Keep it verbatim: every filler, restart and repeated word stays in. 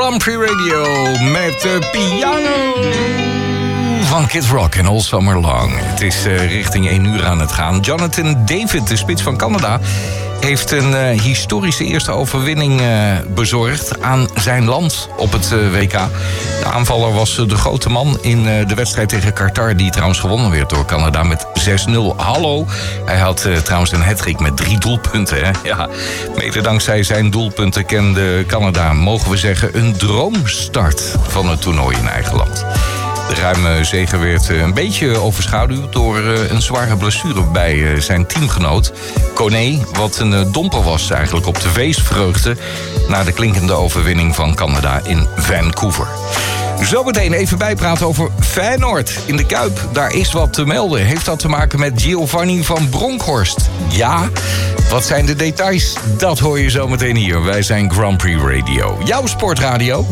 Grand Prix Radio met de piano van Kid Rock en All Summer Long. Het is uh, richting één uur aan het gaan. Jonathan David, de spits van Canada, heeft een uh, historische eerste overwinning uh, bezorgd aan zijn land op het uh, W K. De aanvaller was uh, de grote man in uh, de wedstrijd tegen Qatar, die trouwens gewonnen werd door Canada met zes nul. Hallo, hij had uh, trouwens een hattrick met drie doelpunten. Hè? Ja, mede dankzij zijn doelpunten kende Canada, mogen we zeggen, een droomstart van het toernooi in eigen land. De ruime zege werd een beetje overschaduwd door een zware blessure bij zijn teamgenoot Koné, wat een domper was eigenlijk op de feestvreugde na de klinkende overwinning van Canada in Vancouver. Zometeen even bijpraten over Feyenoord in de Kuip. Daar is wat te melden. Heeft dat te maken met Giovanni van Bronckhorst? Ja. Wat zijn de details? Dat hoor je zometeen hier. Wij zijn Grand Prix Radio. Jouw sportradio.